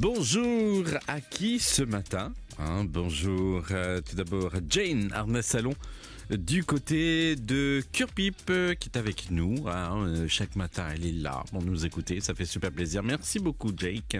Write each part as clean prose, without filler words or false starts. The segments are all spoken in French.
Bonjour à qui ce matin Bonjour tout d'abord à Jane Arnassalon du côté de Curpip qui est avec nous. Chaque matin elle est là pour nous écouter, ça fait super plaisir. Merci beaucoup Jane,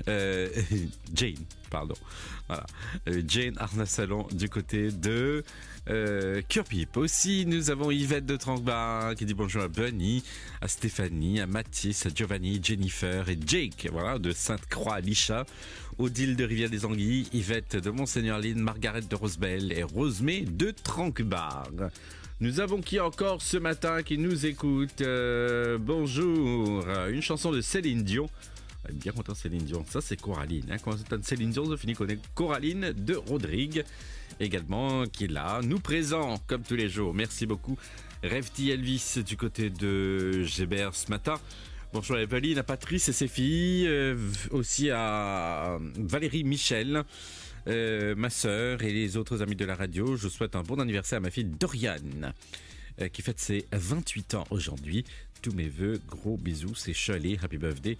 pardon. Voilà. Jane Arnassalon du côté de Curpip. Aussi nous avons Yvette de Tranquebar qui dit bonjour à Bunny, à Stéphanie, à Mathis, à Giovanni, Jennifer et Jake, voilà, de Sainte-Croix-Lichat, Odile de Rivière-des-Anguilles, Yvette de Monseigneur-Lynn, Margaret de Rosebelle et Rosemée de Tranquebar. Nous avons qui encore ce matin qui nous écoute bonjour, une chanson de Céline Dion. Bien content Céline Dion, ça c'est Coraline. Quand on entend Céline Dion, on finit qu'on est Coraline de Rodrigue également qui est là, nous présent comme tous les jours. Merci beaucoup. Rêve-t-il Elvis du côté de Gébert ce matin. Bonjour à Evelyne, à Patrice et ses filles, aussi à Valérie Michel, ma sœur et les autres amis de la radio. Je souhaite un bon anniversaire à ma fille Doriane, qui fête ses 28 ans aujourd'hui. Tous mes voeux, gros bisous, c'est Shirley, happy birthday.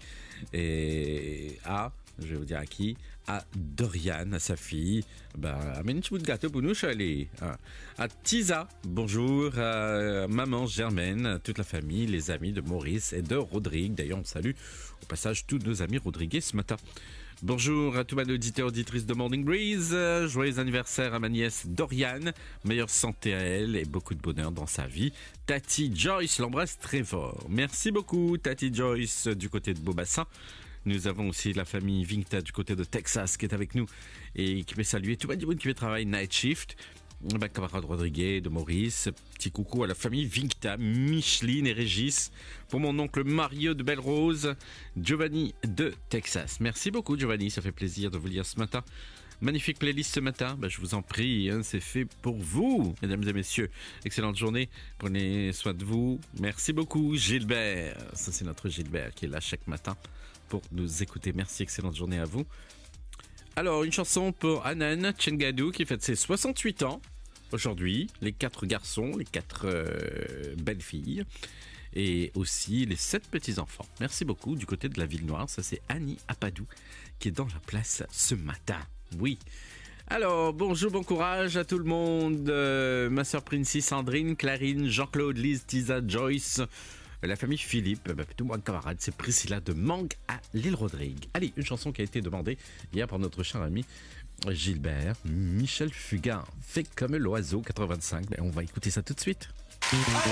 Et je vais vous dire à qui, à Doriane, à sa fille. Amène un petit bout de gâteau pour nous, Shirley. À Tisa, bonjour, à maman Germaine, à toute la famille, les amis de Maurice et de Rodrigue. D'ailleurs, on salue au passage tous nos amis rodriguais ce matin. Bonjour à tous mes auditeurs et auditrices de Morning Breeze. Joyeux anniversaire à ma nièce Doriane. Meilleure santé à elle et beaucoup de bonheur dans sa vie. Tati Joyce l'embrasse très fort. Merci beaucoup, Tati Joyce, du côté de Beaubassin. Nous avons aussi la famille Vincta du côté de Texas qui est avec nous et qui peut saluer tout le monde qui fait travailler night shift. Camarade Rodriguez de Maurice, petit coucou à la famille Vincta, Micheline et Régis, pour mon oncle Mario de Belle-Rose, Giovanni de Texas. Merci beaucoup Giovanni, ça fait plaisir de vous lire ce matin. Magnifique playlist ce matin, je vous en prie, c'est fait pour vous, mesdames et messieurs. Excellente journée, prenez soin de vous. Merci beaucoup Gilbert, ça c'est notre Gilbert qui est là chaque matin pour nous écouter. Merci, excellente journée à vous. Alors, une chanson pour Anan Tchengadou qui fête ses 68 ans aujourd'hui. Les 4 garçons, les 4 belles filles et aussi les 7 petits-enfants. Merci beaucoup du côté de la Ville Noire. Ça, c'est Annie Apadou qui est dans la place ce matin. Oui. Alors, bonjour, bon courage à tout le monde. Ma sœur Princey, Sandrine, Clarine, Jean-Claude, Lise, Tisa, Joyce... La famille Philippe, tout mon camarade, c'est Priscilla de Mangue à l'île Rodrigue. Allez, une chanson qui a été demandée hier par notre cher ami Gilbert, Michel Fugain, fait comme l'oiseau 85. On va écouter ça tout de suite.